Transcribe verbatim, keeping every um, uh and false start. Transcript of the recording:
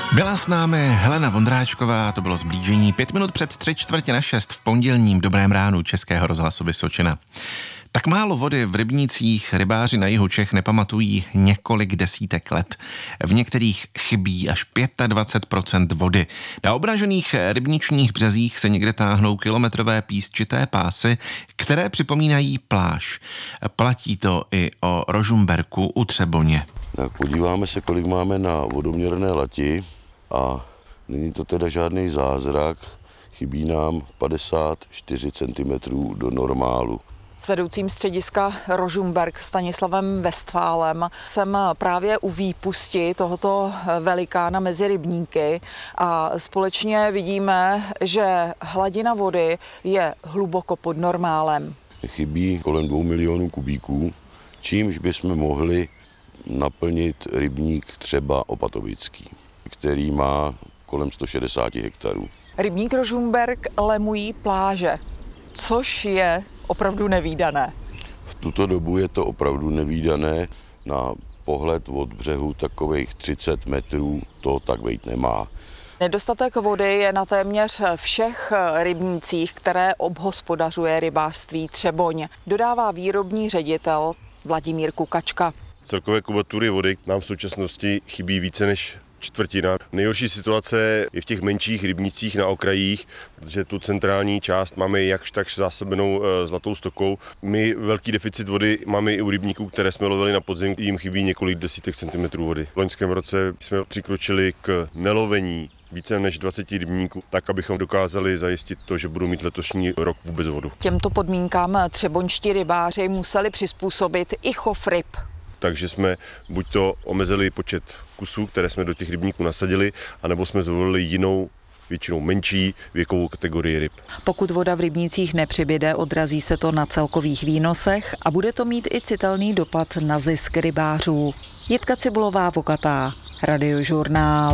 Byla s námi Helena Vondráčková, to bylo Zblížení, pět minut před tři čtvrtě na šest v pondělním Dobrém ránu Českého rozhlasu Vysočina. Tak málo vody v rybnících rybáři na jihu Čech nepamatují několik desítek let. V některých chybí až dvacet pět procent vody. Na obražených rybničních březích se někde táhnou kilometrové písčité pásy, které připomínají pláž. Platí to i o Rožumberku u Třeboně. Tak podíváme se, kolik máme na vodoměrné lati a není to teda žádný zázrak, chybí nám padesát čtyři centimetrů do normálu. S vedoucím střediska Rožumberk Stanislavem Westfálem jsem právě u výpusti tohoto velikána mezi rybníky a společně vidíme, že hladina vody je hluboko pod normálem. Chybí kolem dvou milionů kubíků, čímž bychom mohli naplnit rybník třeba Opatovický, který má kolem sto šedesát hektarů. Rybník Rožumberk lemují pláže, což je opravdu nevídané. V tuto dobu je to opravdu nevídané. Na pohled od břehu takových třicet metrů to tak být nemá. Nedostatek vody je na téměř všech rybnících, které obhospodařuje rybářství Třeboň, dodává výrobní ředitel Vladimír Kukačka. Celkové kubatury vody nám v současnosti chybí více než čtvrtina. Nejhorší situace je v těch menších rybnících na okrajích, protože tu centrální část máme jakž takž zásobenou zlatou stokou. My velký deficit vody máme i u rybníků, které jsme lovili na podzim, jim chybí několik desítek centimetrů vody. V loňském roce jsme přikročili k nelovení více než dvacet rybníků, tak abychom dokázali zajistit to, že budou mít letošní rok vůbec vodu. Těmto podmínkám třeboňští rybáři museli přizpůsobit i chov ryb. Takže jsme buď to omezili počet kusů, které jsme do těch rybníků nasadili, anebo jsme zvolili jinou, většinou menší věkovou kategorii ryb. Pokud voda v rybnících nepřibyde, odrazí se to na celkových výnosech a bude to mít i citelný dopad na zisk rybářů. Jitka Cibulová Vokatá, Radiožurnál.